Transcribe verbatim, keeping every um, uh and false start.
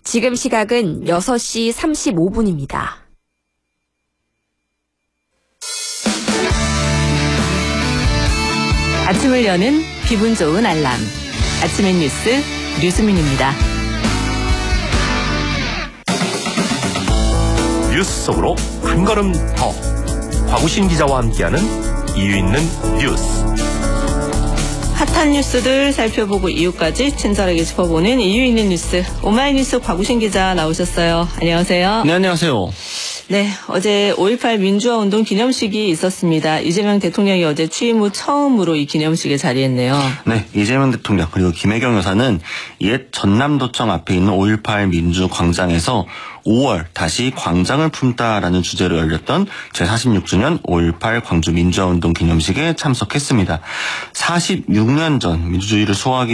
지금 시각은 여섯 시 삼십오 분입니다. 아침을 여는 기분 좋은 알람. 아침의 뉴스 류수민입니다. 뉴스 속으로 한 걸음 더. 곽우신 기자와 함께하는 이유 있는 뉴스. 핫한 뉴스들 살펴보고 이유까지 친절하게 짚어보는 이유 있는 뉴스. 오마이뉴스 곽우신 기자 나오셨어요. 안녕하세요. 네, 안녕하세요. 네, 어제 오일팔 민주화운동 기념식이 있었습니다. 이재명 대통령이 어제 취임 후 처음으로 이 기념식에 자리했네요. 네, 이재명 대통령 그리고 김혜경 여사는 옛 전남도청 앞에 있는 오일팔 민주광장에서 오월 다시 광장을 품다라는 주제로 열렸던 제사십육 주년 오일팔 광주 민주화운동 기념식에 참석했습니다. 사십육 년 전 민주주의를 수호하기